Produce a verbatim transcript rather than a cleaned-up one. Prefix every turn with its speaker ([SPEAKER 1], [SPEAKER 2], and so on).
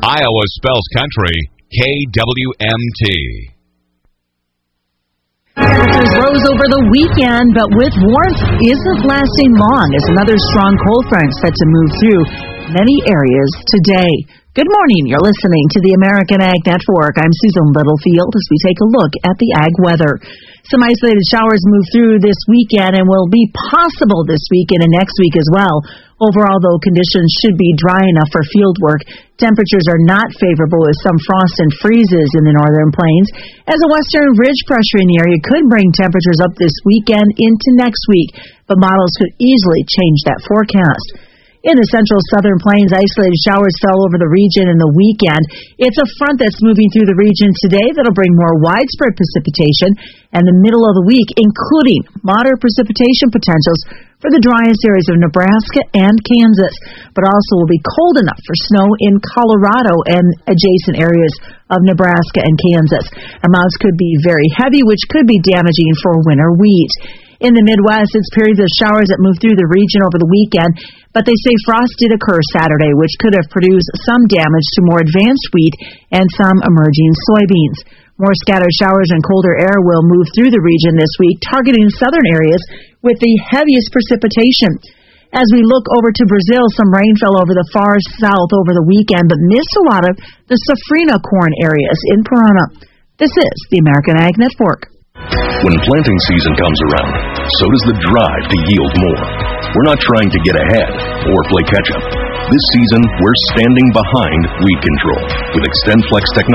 [SPEAKER 1] Iowa spells country, K W M T.
[SPEAKER 2] Temperatures rose over the weekend, but with warmth isn't lasting long as another strong cold front set to move through many areas today. Good morning. You're listening to the American Ag Network. I'm Susan Littlefield as we take a look at the ag weather. Some isolated showers move through this weekend and will be possible this weekend and next week as well. Overall, though, conditions should be dry enough for field work. Temperatures are not favorable with some frost and freezes in the northern plains, as a western ridge pressure in the area could bring temperatures up this weekend into next week, but models could easily change that forecast. In the central southern plains, isolated showers fell over the region in the weekend. It's a front that's moving through the region today that'll bring more widespread precipitation and the middle of the week, including moderate precipitation potentials for the driest areas of Nebraska and Kansas, but also will be cold enough for snow in Colorado and adjacent areas of Nebraska and Kansas. Amounts could be very heavy, which could be damaging for winter wheat. In the Midwest, it's periods of showers that move through the region over the weekend, but they say frost did occur Saturday, which could have produced some damage to more advanced wheat and some emerging soybeans. More scattered showers and colder air will move through the region this week, targeting southern areas with the heaviest precipitation. As we look over to Brazil, some rain fell over the far south over the weekend, but missed a lot of the safrinha corn areas in Paraná. This is the American Ag Network.
[SPEAKER 3] When planting season comes around, so does the drive to yield more. We're not trying to get ahead or play catch-up. This season, we're standing behind weed control with XtendFlex technology.